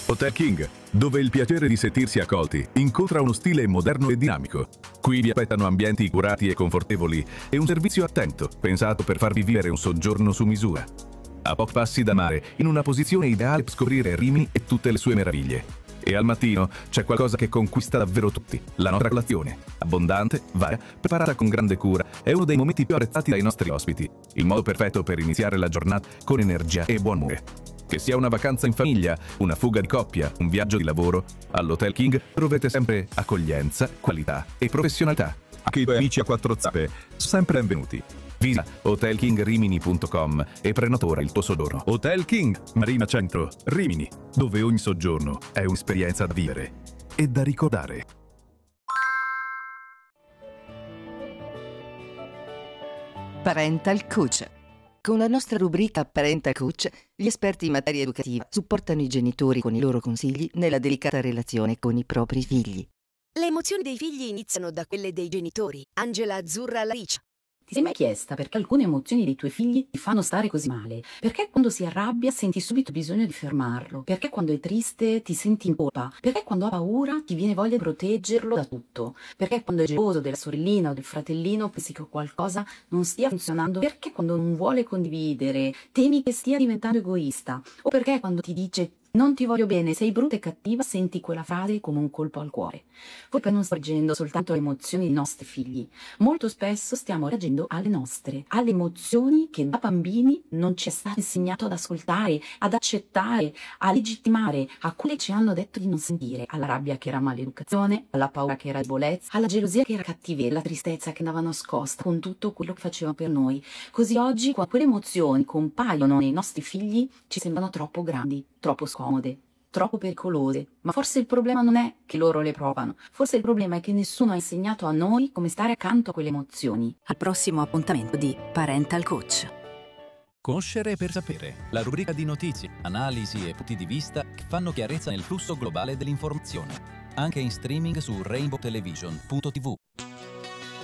Hotel King, dove il piacere di sentirsi accolti incontra uno stile moderno e dinamico. Qui vi aspettano ambienti curati e confortevoli e un servizio attento, pensato per farvi vivere un soggiorno su misura. A pochi passi da mare, in una posizione ideale per scoprire Rimini e tutte le sue meraviglie. E al mattino c'è qualcosa che conquista davvero tutti, la nostra colazione. Abbondante, varia, preparata con grande cura, è uno dei momenti più apprezzati dai nostri ospiti. Il modo perfetto per iniziare la giornata con energia e buon umore. Che sia una vacanza in famiglia, una fuga di coppia, un viaggio di lavoro, all'Hotel King troverete sempre accoglienza, qualità e professionalità. Anche i tuoi amici a quattro zampe, sempre benvenuti. Visita hotelkingrimini.com e prenota ora il tuo soggiorno. Hotel King, Marina Centro, Rimini, dove ogni soggiorno è un'esperienza da vivere e da ricordare. Parental Coach. Con la nostra rubrica Parental Coach, gli esperti in materia educativa supportano i genitori con i loro consigli nella delicata relazione con i propri figli. Le emozioni dei figli iniziano da quelle dei genitori. Angela Azzurra Laricia. Ti sei mai chiesta perché alcune emozioni dei tuoi figli ti fanno stare così male? Perché quando si arrabbia senti subito bisogno di fermarlo? Perché quando è triste ti senti in colpa? Perché quando ha paura ti viene voglia di proteggerlo da tutto? Perché quando è geloso della sorellina o del fratellino pensi che qualcosa non stia funzionando? Perché quando non vuole condividere temi che stia diventando egoista? O perché quando ti dice non ti voglio bene, sei brutta e cattiva, senti quella frase come un colpo al cuore? Forse non sto reagendo soltanto alle emozioni dei nostri figli. Molto spesso stiamo reagendo alle nostre, alle emozioni che da bambini non ci è stato insegnato ad ascoltare, ad accettare, a legittimare, a quelle ci hanno detto di non sentire, alla rabbia che era maleducazione, alla paura che era debolezza, alla gelosia che era cattiveria, alla tristezza che andava nascosta con tutto quello che faceva per noi. Così oggi, quando quelle emozioni compaiono nei nostri figli, ci sembrano troppo grandi, troppo scomode, troppo pericolose. Ma forse il problema non è che loro le provano, forse il problema è che nessuno ha insegnato a noi come stare accanto a quelle emozioni. Al prossimo appuntamento di Parental Coach. Conoscere per sapere, la rubrica di notizie, analisi e punti di vista che fanno chiarezza nel flusso globale dell'informazione, anche in streaming su rainbowtelevision.tv.